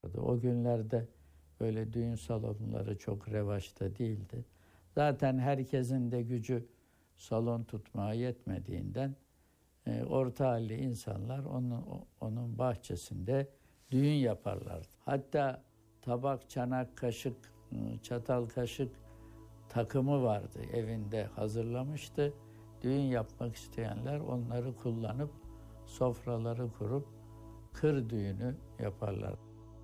O günlerde böyle düğün salonları çok revaçta değildi. Zaten herkesin de gücü salon tutmaya yetmediğinden orta halli insanlar onun bahçesinde düğün yaparlardı. Hatta tabak, çanak, kaşık, çatal, kaşık takımı vardı, evinde hazırlamıştı. Düğün yapmak isteyenler onları kullanıp sofraları kurup kır düğünü yaparlar.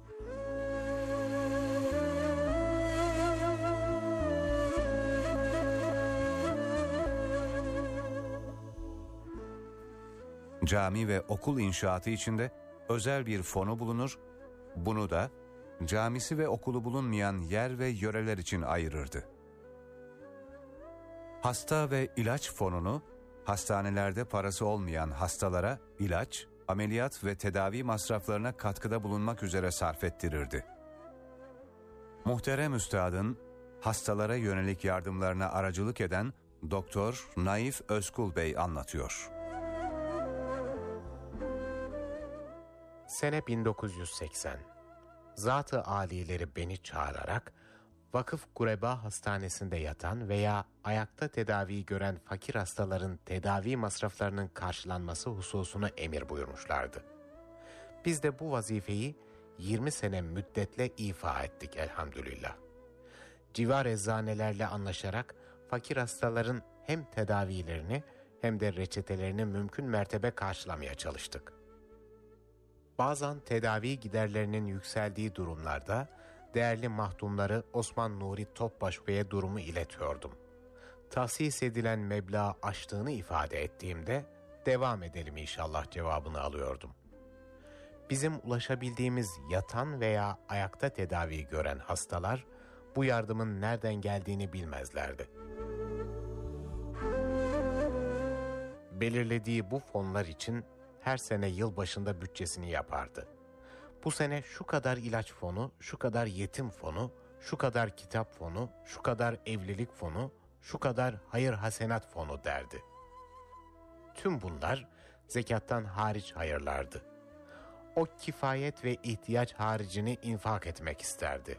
Cami ve okul inşaatı içinde özel bir fonu bulunur, bunu da camisi ve okulu bulunmayan yer ve yöreler için ayırırdı. Hasta ve ilaç fonunu, hastanelerde parası olmayan hastalara ilaç, ameliyat ve tedavi masraflarına katkıda bulunmak üzere sarf ettirirdi. Muhterem Üstad'ın hastalara yönelik yardımlarına aracılık eden Doktor Naif Özkul Bey anlatıyor. Sene 1980. Zat-ı âlileri beni çağırarak Vakıf Gureba Hastanesi'nde yatan veya ayakta tedavi gören fakir hastaların tedavi masraflarının karşılanması hususunu emir buyurmuşlardı. Biz de bu vazifeyi 20 sene müddetle ifa ettik elhamdülillah. Civar eczanelerle anlaşarak fakir hastaların hem tedavilerini hem de reçetelerini mümkün mertebe karşılamaya çalıştık. Bazen tedavi giderlerinin yükseldiği durumlarda değerli mahdumları Osman Nuri Topbaş Bey'e durumu iletiyordum. Tahsis edilen meblağı aştığını ifade ettiğimde devam edelim inşallah cevabını alıyordum. Bizim ulaşabildiğimiz yatan veya ayakta tedavi gören hastalar bu yardımın nereden geldiğini bilmezlerdi. Belirlediği bu fonlar için her sene yılbaşında bütçesini yapardı. Bu sene şu kadar ilaç fonu, şu kadar yetim fonu, şu kadar kitap fonu, şu kadar evlilik fonu, şu kadar hayır hasenat fonu derdi. Tüm bunlar zekattan hariç hayırlardı. O kifayet ve ihtiyaç haricini infak etmek isterdi.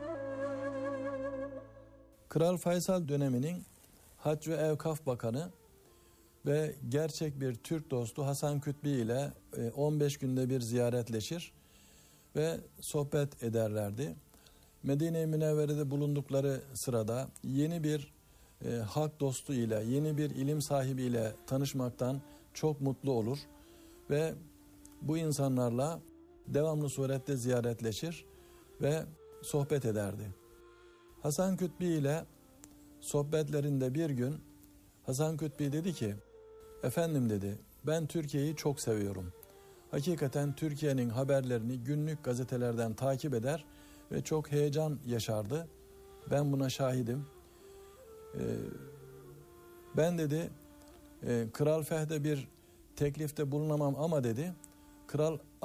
Kral Faysal döneminin Hac ve Evkaf Bakanı ve gerçek bir Türk dostu Hasan Kütbi ile 15 günde bir ziyaretleşir ve sohbet ederlerdi. Medine-i Münevvere'de bulundukları sırada yeni bir hak dostu ile, yeni bir ilim sahibi ile tanışmaktan çok mutlu olur ve bu insanlarla devamlı surette ziyaretleşir ve sohbet ederdi. Hasan Kütbi ile sohbetlerinde bir gün Hasan Kütbi dedi ki, "Efendim," dedi, "ben Türkiye'yi çok seviyorum. Hakikaten Türkiye'nin haberlerini günlük gazetelerden takip eder ve çok heyecan yaşardı. Ben buna şahidim. Ben," dedi, "Kral Fehd'e bir teklifte bulunamam ama," dedi, "Kral